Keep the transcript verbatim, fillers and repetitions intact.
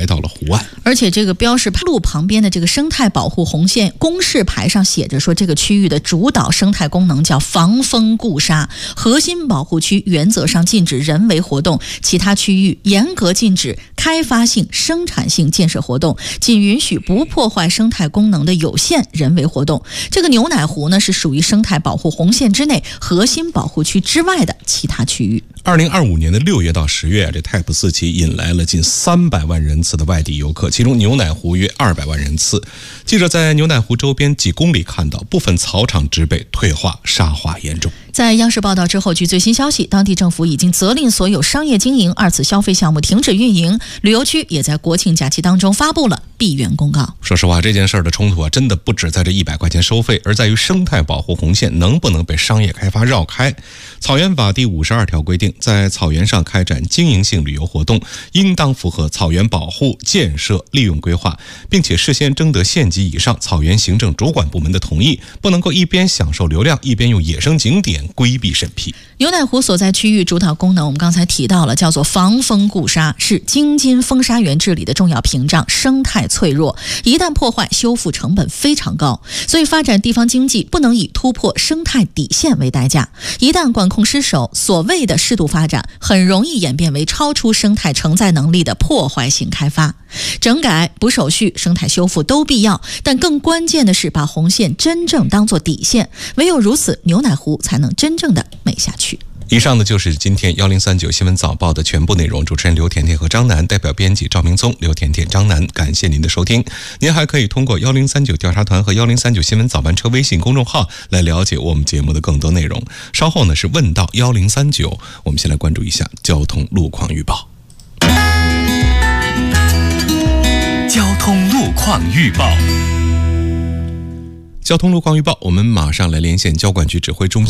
来到了湖岸。 而且这个标示路旁边的这个生态保护红线公示牌上写着说，这个区域的主导生态功能叫防风固沙，核心保护区原则上禁止人为活动，其他区域严格禁止开发性、生产性建设活动，仅允许不破坏生态功能的有限人为活动。这个牛奶湖呢，是属于生态保护红线之内核心保护区之外的其他区域。 二零二五年的六月到十月，这太普四期引来了近三百万人次的外地游客，其中牛奶湖约二百万人次。记者在牛奶湖周边几公里看到，部分草场植被退化、沙化严重。 在央视报道之后，据最新消息，当地政府已经责令所有商业经营二次消费项目停止运营，旅游区也在国庆假期当中发布了闭园公告。 说实话，这件事儿的冲突啊，真的不止在这一百块钱收费，而在于生态保护红线能不能被商业开发绕开。草原法第五十二条规定，在草原上开展经营性旅游活动，应当符合草原保护、建设、利用规划，并且事先征得县级以上草原行政主管部门的同意，不能够一边享受流量，一边用野生景点规避审批。 牛奶湖所在区域主导功能，我们刚才提到了，叫做防风固沙，是京津风沙源治理的重要屏障，生态脆弱，一旦破坏，修复成本非常高，所以发展地方经济不能以突破生态底线为代价。一旦管控失守，所谓的适度发展很容易演变为超出生态承载能力的破坏性开发。整改、补手续、生态修复都必要，但更关键的是把红线真正当作底线，唯有如此，牛奶湖才能真正的美下去。 以上呢就是今天幺零三九新闻早报的全部内容。主持人刘甜甜和张楠，代表编辑赵明聪、刘甜甜、张楠，感谢您的收听。您还可以通过幺零三九调查团和幺零三九新闻早班车微信公众号来了解我们节目的更多内容。稍后呢是问到幺零三九，我们先来关注一下交通路况预报。 交通路况预报。 交通路况预报，我们马上来连线交管局指挥中心。